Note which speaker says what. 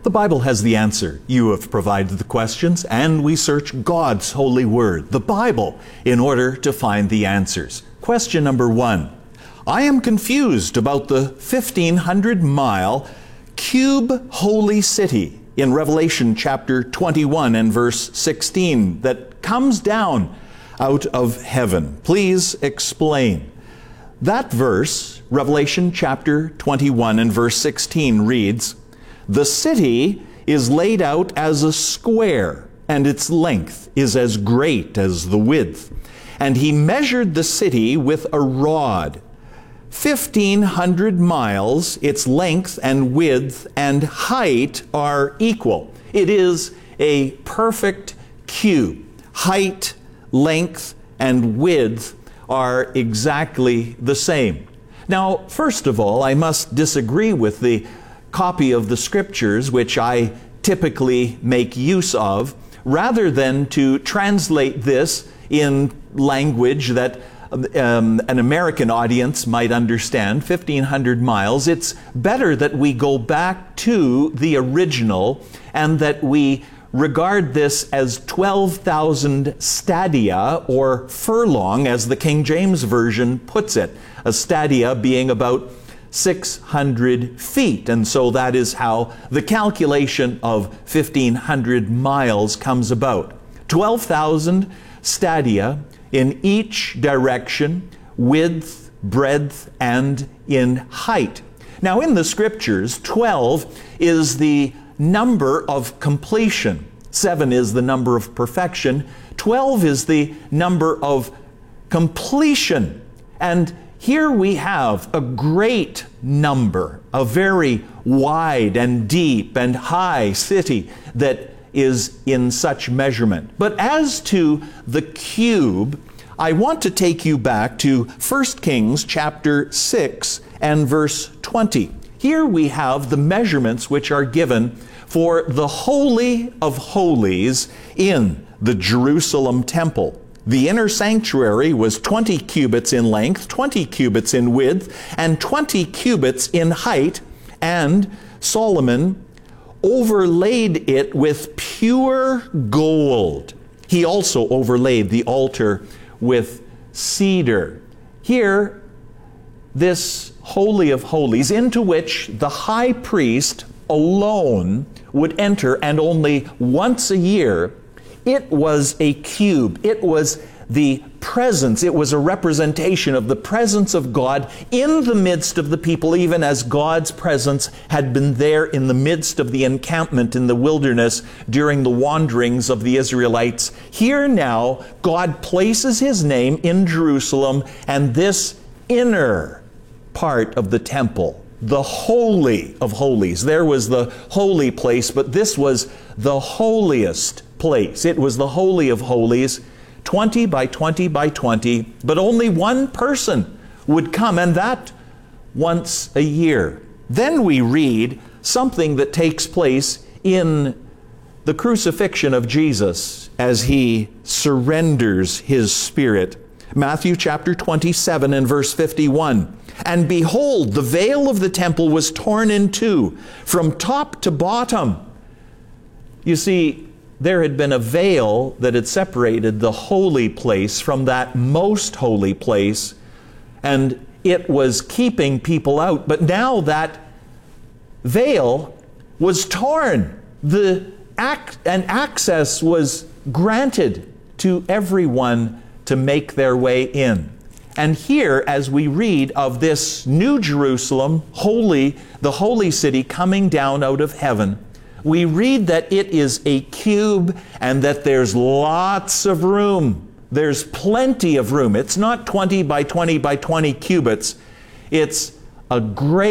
Speaker 1: The Bible has the answer. You have provided the questions, and we search God's holy word, the Bible, in order to find the answers. Question number 1. I am confused about the 1,500-mile cube holy city in Revelation chapter 21 and verse 16 that comes down out of heaven. Please explain. That verse, Revelation chapter 21 and verse 16 reads, "The city is laid out as a square, and its length is as great as the width. And he measured the city with a rod. 1,500 miles, its length and width and height are equal." It is a perfect cube. Height, length, and width are exactly the same. Now, first of all, I must disagree with the copy of the Scriptures, which I typically make use of, rather than to translate this in language that an American audience might understand, 1,500 miles. It's better that we go back to the original and that we regard this as 12,000 stadia, or furlong, as the King James Version puts it. A stadia being about 600 feet. And so that is how the calculation of 1,500 miles comes about. 12,000 stadia in each direction, width, breadth, and in height. Now in the Scriptures, 12 is the number of completion. 7 is the number of perfection. 12 is the number of completion. And here we have a great number, a very wide and deep and high city that is in such measurement. But as to the cube, I want to take you back to 1 Kings chapter 6 and verse 20. Here we have the measurements which are given for the Holy of Holies in the Jerusalem temple. The inner sanctuary was 20 cubits in length, 20 cubits in width, and 20 cubits in height, and Solomon overlaid it with pure gold. He also overlaid the altar with cedar. Here, this Holy of Holies, into which the high priest alone would enter, and only once a year, it was a cube. It was the presence. It was a representation of the presence of God in the midst of the people, even as God's presence had been there in the midst of the encampment in the wilderness during the wanderings of the Israelites. Here now, God places His name in Jerusalem, and this inner part of the temple, the Holy of Holies. There was the holy place, but this was the holiest place. It was the Holy of Holies, 20 by 20 by 20, but only one person would come, and that once a year. Then we read something that takes place in the crucifixion of Jesus as He surrenders His spirit. Matthew chapter 27 and verse 51. "And behold, the veil of the temple was torn in two, from top to bottom." You see, there had been a veil that had separated the holy place from that most holy place, and it was keeping people out. But now that veil was torn. And access was granted to everyone to make their way in. And here, as we read of this new Jerusalem, the holy city coming down out of heaven, we read that it is a cube and that there's lots of room. There's plenty of room. It's not 20 by 20 by 20 cubits. It's a great